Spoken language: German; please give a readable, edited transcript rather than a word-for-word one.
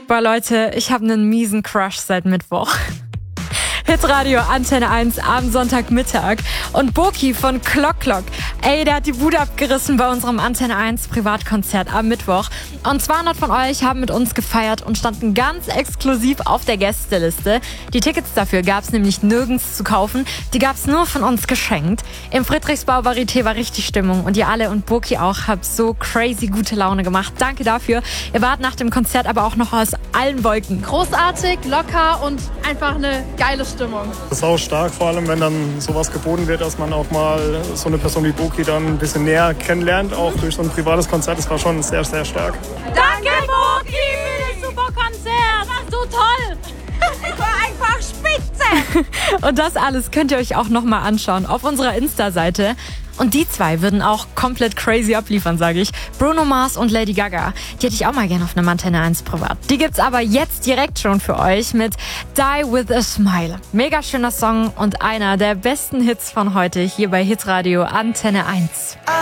Boah Leute, ich habe einen miesen Crush seit Mittwoch. Hitradio Antenne 1 am Sonntagmittag. Und Boki von Clock Clock, der hat die Bude abgerissen bei unserem Antenne 1 Privatkonzert am Mittwoch. Und 200 von euch haben mit uns gefeiert und standen ganz exklusiv auf der Gästeliste. Die Tickets dafür gab's nämlich nirgends zu kaufen. Die gab's nur von uns geschenkt. Im Friedrichsbau Varieté war richtig Stimmung und ihr alle und Boki auch habt so crazy gute Laune gemacht. Danke dafür. Ihr wart nach dem Konzert aber auch noch aus allen Wolken. Großartig, locker und einfach eine geile Stimmung. Das ist auch stark, vor allem wenn dann sowas geboten wird, dass man auch mal so eine Person wie Boki dann ein bisschen näher kennenlernt, auch durch so ein privates Konzert. Das war schon sehr, sehr stark. Danke Boki für das super Konzert, war so toll. Ich war einfach spitze. Und das alles könnt ihr euch auch nochmal anschauen auf unserer Insta-Seite. Und die zwei würden auch komplett crazy abliefern, sage ich. Bruno Mars und Lady Gaga. Die hätte ich auch mal gerne auf einem Antenne 1 privat. Die gibt's aber jetzt direkt schon für euch mit Die With A Smile. Mega schöner Song und einer der besten Hits von heute hier bei Hitradio Antenne 1.